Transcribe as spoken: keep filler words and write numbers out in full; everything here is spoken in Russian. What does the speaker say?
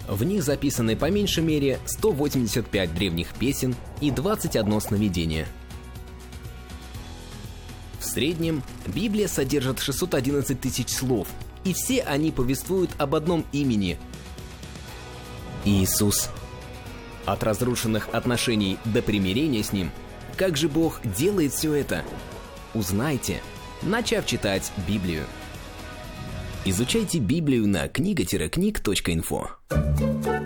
В них записаны по меньшей мере сто восемьдесят пять древних песен и двадцать одно сновидение. В среднем Библия содержит шестьсот одиннадцать тысяч слов, и все они повествуют об одном имени – Иисус. От разрушенных отношений до примирения с Ним, как же Бог делает все это? Узнайте, начав читать Библию. Изучайте Библию на книга книг точка инфо.